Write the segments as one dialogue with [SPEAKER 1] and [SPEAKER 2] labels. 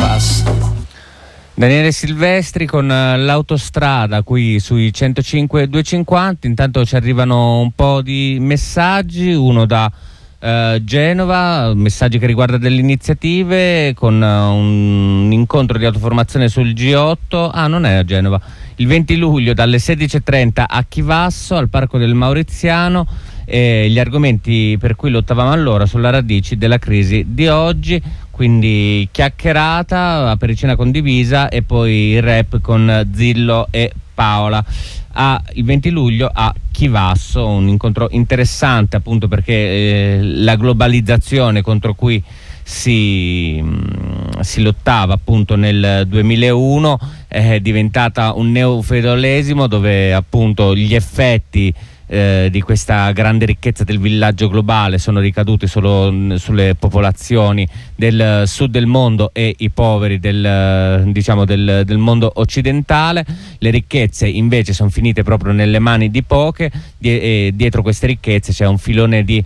[SPEAKER 1] Chivasso.
[SPEAKER 2] Daniele Silvestri con l'autostrada qui sui 105 250. Intanto ci arrivano un po' di messaggi, uno da Genova, messaggi che riguarda delle iniziative con un incontro di autoformazione sul G8. Non è a Genova, il 20 luglio dalle 16:30 a Chivasso al Parco del Mauriziano. Gli argomenti per cui lottavamo allora sulla radici della crisi di oggi, quindi chiacchierata, apericena condivisa e poi il rap con Zillo e Paola il 20 luglio a Chivasso. Un incontro interessante appunto perché la globalizzazione contro cui si lottava appunto nel 2001 è diventata un neofeudalesimo dove appunto gli effetti di questa grande ricchezza del villaggio globale sono ricaduti solo sulle popolazioni del sud del mondo e i poveri del mondo occidentale. Le ricchezze invece sono finite proprio nelle mani di poche e dietro queste ricchezze c'è un filone di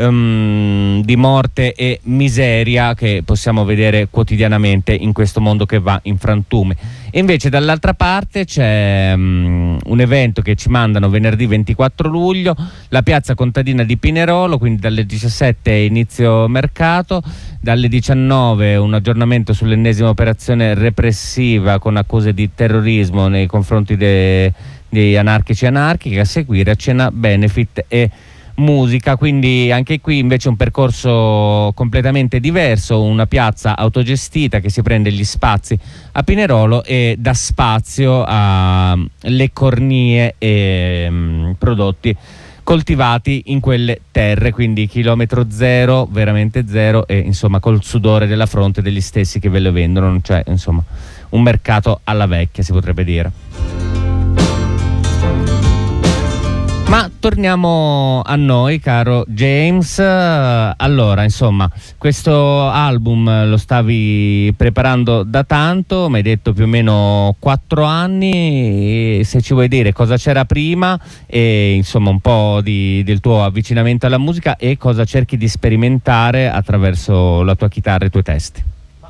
[SPEAKER 2] morte e miseria che possiamo vedere quotidianamente in questo mondo che va in frantumi. E invece dall'altra parte c'è un evento che ci mandano venerdì 24 luglio, la piazza contadina di Pinerolo, quindi dalle 17 inizio mercato, dalle 19 un aggiornamento sull'ennesima operazione repressiva con accuse di terrorismo nei confronti dei anarchici e anarchiche, a seguire a cena benefit e musica. Quindi anche qui invece un percorso completamente diverso, una piazza autogestita che si prende gli spazi a Pinerolo e dà spazio alle cornie e prodotti coltivati in quelle terre, quindi chilometro zero, veramente zero, e insomma col sudore della fronte degli stessi che ve lo vendono, cioè insomma un mercato alla vecchia, si potrebbe dire. Ma torniamo a noi, caro James. Allora, insomma, questo album lo stavi preparando da tanto, mi hai detto più o meno 4 anni, e se ci vuoi dire cosa c'era prima e insomma un po' del tuo avvicinamento alla musica e cosa cerchi di sperimentare attraverso la tua chitarra e i tuoi testi.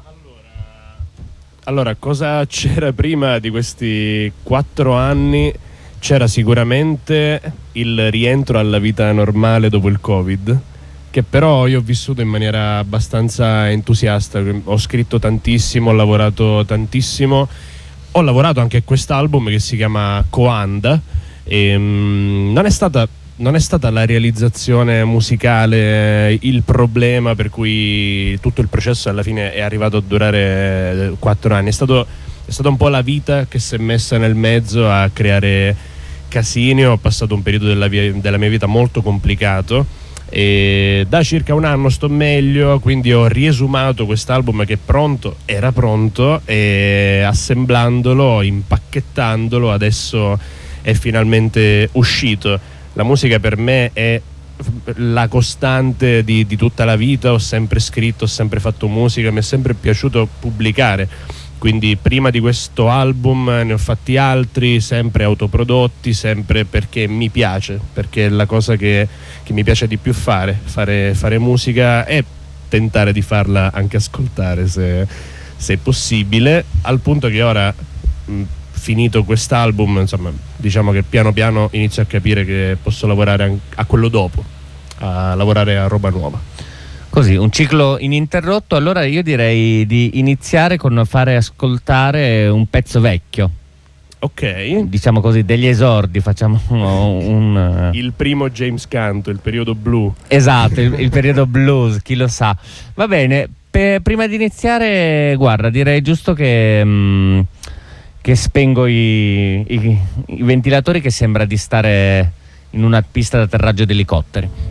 [SPEAKER 3] Allora, cosa c'era prima di questi 4 anni? C'era sicuramente il rientro alla vita normale dopo il Covid, che però io ho vissuto in maniera abbastanza entusiasta. Ho scritto tantissimo, ho lavorato tantissimo, ho lavorato anche a quest'album che si chiama Coanda e non è stata la realizzazione musicale il problema per cui tutto il processo alla fine è arrivato a durare 4 anni. È stata un po' la vita che si è messa nel mezzo a creare casini. Ho passato un periodo della mia vita molto complicato e da circa un anno sto meglio, quindi ho riesumato quest'album che era pronto, e assemblandolo, impacchettandolo, adesso è finalmente uscito. La musica per me è la costante di tutta la vita. Ho sempre scritto, ho sempre fatto musica, mi è sempre piaciuto pubblicare. Quindi prima di questo album ne ho fatti altri, sempre autoprodotti, sempre perché mi piace, perché è la cosa che mi piace di più fare musica e tentare di farla anche ascoltare se è possibile, al punto che ora, finito quest'album, insomma, diciamo che piano piano inizio a capire che posso lavorare a quello dopo, a lavorare a roba nuova.
[SPEAKER 2] Così, un ciclo ininterrotto. Allora io direi di iniziare con fare ascoltare un pezzo vecchio.
[SPEAKER 3] Ok.
[SPEAKER 2] Diciamo così, degli esordi, facciamo
[SPEAKER 3] il primo James Canto, il periodo blu.
[SPEAKER 2] Esatto, il periodo blues, chi lo sa. Va bene, prima di iniziare, guarda, direi giusto che spengo i ventilatori, che sembra di stare in una pista d'atterraggio di elicotteri.